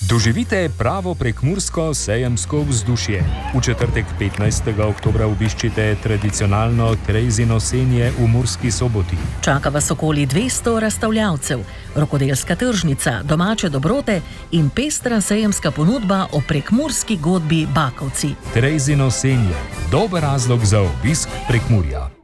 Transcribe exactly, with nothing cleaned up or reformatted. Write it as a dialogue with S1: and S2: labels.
S1: Doživite pravo prekmursko sejemsko vzdušje. V četrtek petnajstega oktobra obiščite tradicionalno Terezino senje v Murski Soboti.
S2: Čaka vas okoli dvesto razstavljavcev, rokodelska tržnica, domače dobrote in pestra sejemska ponudba o prekmurski godbi Bakovci.
S1: Terezino senje. Dober razlog za obisk Prekmurja.